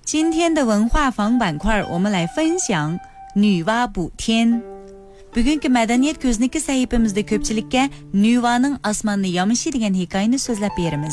今天的文化房板块我们来分享女娲补天。Bugungi madaniyat ko'zniki sahifamizda ko'pchilikka Nuvaning osmonni yomishi degan hikoyani so'zlab beramiz。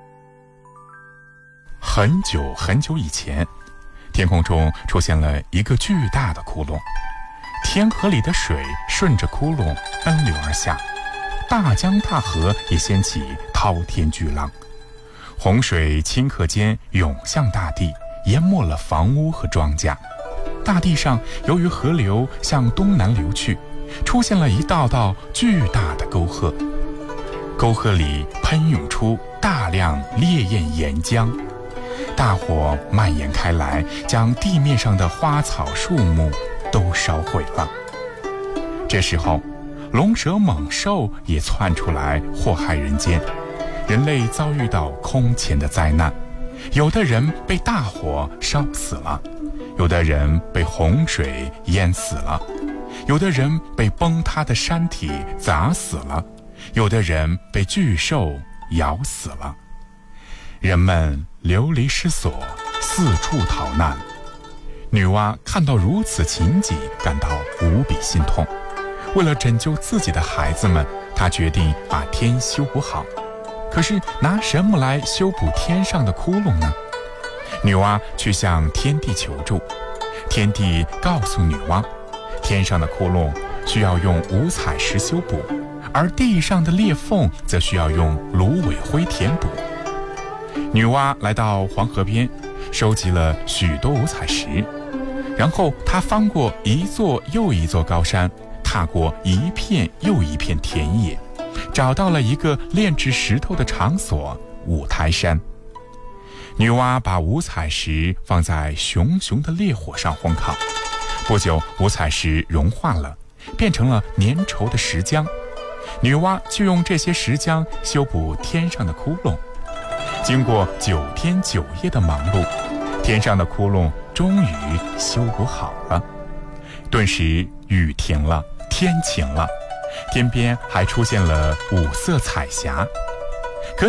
很久很久以前，天空中出现了一个巨大的窟窿，天河里的水顺着窟窿奔流而下，大江大河也掀起滔天巨浪，洪水顷刻间涌向大地，淹没了房屋和庄稼。大地上由于河流向东南流去，出现了一道道巨大的沟壑，沟壑里喷涌出大量烈焰岩浆，大火蔓延开来，将地面上的花草树木都烧毁了。这时候龙蛇猛兽也窜出来祸害人间，人类遭遇到空前的灾难，有的人被大火烧死了，有的人被洪水淹死了，有的人被崩塌的山体砸死了，有的人被巨兽咬死了。人们流离失所，四处逃难。女娲看到如此情景，感到无比心痛。为了拯救自己的孩子们，她决定把天修补好。可是拿什么来修补天上的窟窿呢？女娲去向天帝求助，天帝告诉女娲，天上的窟窿需要用五彩石修补，而地上的裂缝则需要用芦苇灰填补。女娲来到黄河边，收集了许多五彩石，然后她翻过一座又一座高山，踏过一片又一片田野，找到了一个炼制石头的场所——五台山。女娲把五彩石放在熊熊的烈火上烘烤，不久五彩石融化了，变成了粘稠的石浆。女娲就用这些石浆修补天上的窟窿。经过9天9夜的忙碌，天上的窟窿终于修补好了。顿时雨停了，天晴了，天边还出现了5色彩霞。